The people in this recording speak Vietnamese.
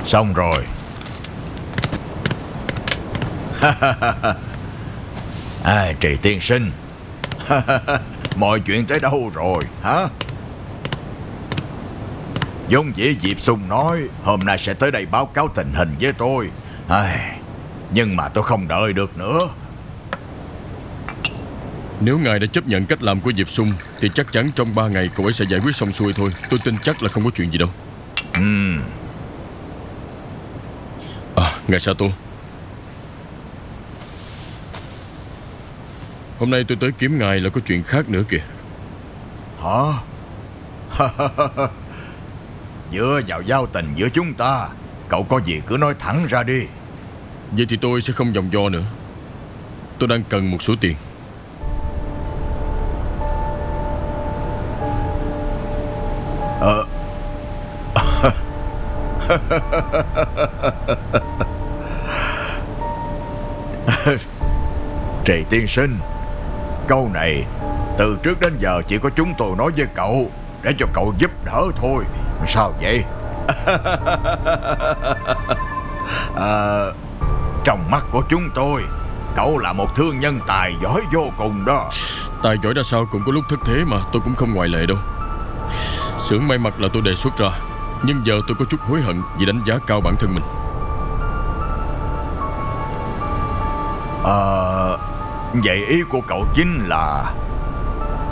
Xong rồi. Trì tiên sinh. Mọi chuyện tới đâu rồi hả? Giống dĩ Diệp Xung nói hôm nay sẽ tới đây báo cáo tình hình với tôi. Nhưng mà tôi không đợi được nữa. Nếu ngài đã chấp nhận cách làm của Diệp Xung thì chắc chắn trong 3 ngày cậu ấy sẽ giải quyết xong xuôi thôi. Tôi tin chắc là không có chuyện gì đâu. Ngài Sato, hôm nay tôi tới kiếm ngài là có chuyện khác nữa kìa. Hả? Dựa vào giao tình giữa chúng ta, cậu có gì cứ nói thẳng ra đi. Vậy thì tôi sẽ không vòng vo nữa. Tôi đang cần một số tiền. Trì tiên sinh, câu này từ trước đến giờ chỉ có chúng tôi nói với cậu để cho cậu giúp đỡ thôi. Sao vậy? Trong mắt của chúng tôi, cậu là một thương nhân tài giỏi vô cùng đó. Tài giỏi ra sao cũng có lúc thất thế mà. Tôi cũng không ngoại lệ đâu. Xưởng may mặc là tôi đề xuất ra, nhưng giờ tôi có chút hối hận vì đánh giá cao bản thân mình. Vậy ý của cậu chính là